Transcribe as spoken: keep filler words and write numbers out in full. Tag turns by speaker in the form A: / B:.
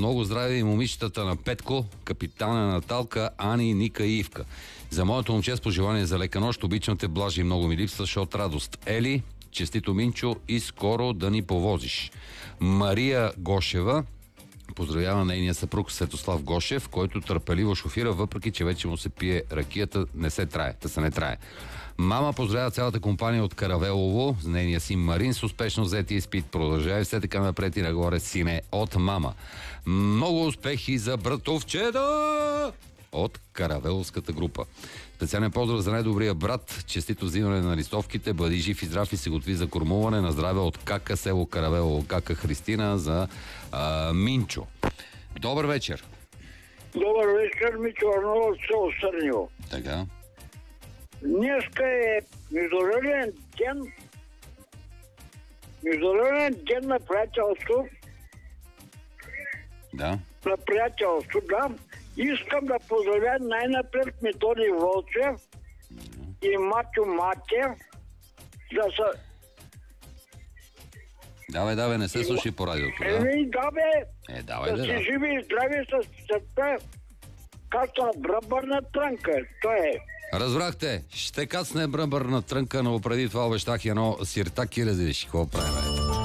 A: много здраве и момичетата на Петко, капитана Наталка, Ани, Ника и Ивка. За моето момче с пожелание за лека нощ, обичам те, Блажи, много ми липсваш от радост. Ели, честито Минчо и скоро да ни повозиш. Мария Гошева поздравява нейния съпруг Светослав Гошев, който търпеливо шофира, въпреки че вече му се пие ракията, не се трае, да се не трае. Мама поздравява цялата компания от Каравелово, с нейния син Марин, с успешно взети изпит. Продължава все така напред и нагоре, сине, от мама. Много успехи за братовчета от Каравеловската група. Специален поздрав за най-добрия брат, честито взимане на листовките, бъди жив и здрав и се готви за кормуване. На здраве от Кака, село Каравелово, Кака Христина за а, Минчо. Добър вечер.
B: Добър вечер, Мичо Арнолд, село Сърнево.
A: Така.
B: Днеска е международен ден международен ден на приятелство.
A: Да.
B: На приятелство, да. Искам да поздравя най-напред Методи Волчев и Матю Матев да са...
A: Давай, давай, не се слушай по радиото, да?
B: Еми, да, бе.
A: Е, давай,
B: да
A: да,
B: си
A: да.
B: живи и здрави с сърце, както на бръбърна трънка. Той е.
A: Разбрахте, ще кацне бръбърна трънка, но преди това обещах едно сиртак и разиш. Какво правим?